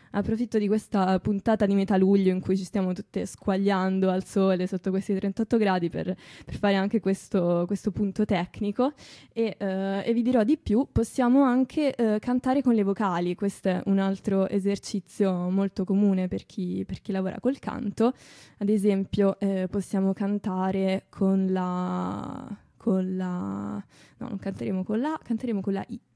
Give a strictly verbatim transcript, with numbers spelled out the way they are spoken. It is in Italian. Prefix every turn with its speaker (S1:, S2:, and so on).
S1: approfitto di questa puntata di metà luglio in cui ci stiamo tutte squagliando al sole sotto questi trentotto gradi per, per fare anche questo, questo punto tecnico e, eh, e vi dirò di più, possiamo anche eh, cantare con le vocali, questo è un altro esercizio molto comune per chi, per chi lavora col canto. Ad esempio eh, possiamo cantare con la... con la... no, non canteremo con la, canteremo con la I.